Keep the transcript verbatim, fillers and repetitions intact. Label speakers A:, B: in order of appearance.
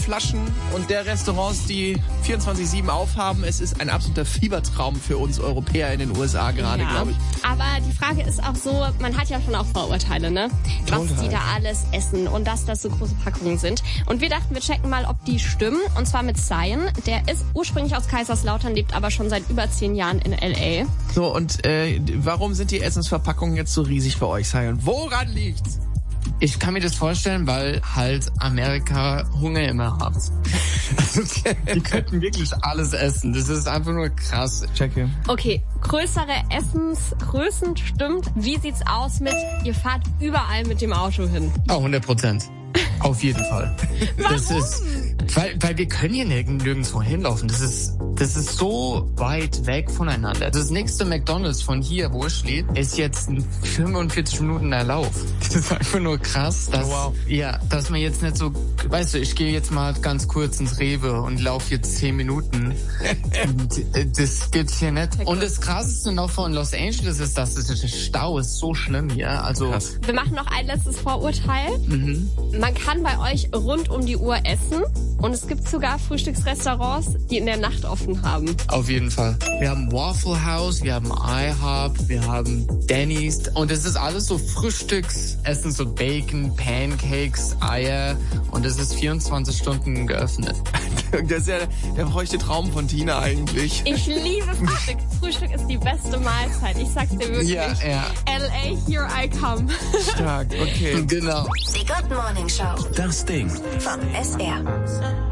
A: Flaschen und der Restaurants, die vierundzwanzig sieben aufhaben. Es ist ein absoluter Fiebertraum für uns Europäer in den U S A gerade,
B: ja,
A: glaube ich.
B: Aber die Frage ist auch so, man hat ja schon auch Vorurteile, ne? Was
A: Total.
B: die da alles essen und dass das so große Packungen sind. Und wir dachten, wir checken mal, ob die stimmen. Und zwar mit Cyan. Der ist ursprünglich aus Kaiserslautern, lebt aber schon seit über zehn Jahren in L A.
A: So, und äh, warum sind die Essensverpackungen jetzt so riesig für euch, Cyan? Woran liegt's?
C: Ich kann mir das vorstellen, weil halt Amerika Hunger immer hat. Also die, die könnten wirklich alles essen. Das ist einfach nur krass.
A: Checke.
B: Okay, größere Essensgrößen stimmt. Wie sieht's aus mit, ihr fahrt überall mit dem Auto hin?
C: Oh, hundert Prozent. Auf jeden Fall.
B: Warum?
C: Das ist, weil, weil wir können hier nirgend, nirgendwo hinlaufen. Das ist, das ist so weit weg voneinander. Das nächste McDonald's von hier, wo ich lebe, ist jetzt fünfundvierzig Minuten der Lauf. Das ist einfach nur krass, dass,
A: Oh, wow.
C: ja, dass man jetzt nicht so, weißt du, ich gehe jetzt mal ganz kurz ins Rewe und laufe jetzt zehn Minuten. Und das gibt's hier nicht. Und das Krasseste noch von Los Angeles ist, dass der Stau ist so schlimm hier. Also,
A: Krass.
B: Wir machen noch ein letztes Vorurteil.
C: mhm.
B: Man kann bei euch rund um die Uhr essen und es gibt sogar Frühstücksrestaurants, die in der Nacht offen haben.
C: Auf jeden Fall. Wir haben Waffle House, wir haben IHOP, wir haben Denny's und es ist alles so Frühstücksessen, so Bacon, Pancakes, Eier und es ist vierundzwanzig Stunden geöffnet.
A: Das ist ja der feuchte Traum von Tina eigentlich.
B: Ich liebe Frühstück. Frühstück ist die beste Mahlzeit. Ich sag's dir wirklich.
C: Ja, ja.
B: L A, here I come.
A: Stark, okay.
C: Genau.
D: Die Good Morning Show.
E: Das Ding.
D: Von S R.